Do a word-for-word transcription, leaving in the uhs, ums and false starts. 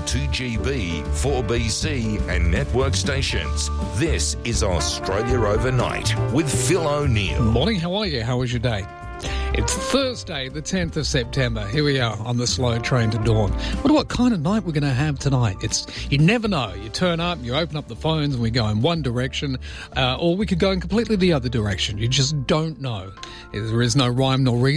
on two G B, four B C and network stations. This is Australia Overnight with Phil O'Neill. Morning, how are you? How was your day? It's Thursday, the tenth of September. Here we are on the slow train to dawn. Wonder what kind of night we're going to have tonight. It's you never know. You turn up, you open up the phones, and we go in one direction, uh, or we could go in completely the other direction. You just don't know. There is no rhyme nor reason.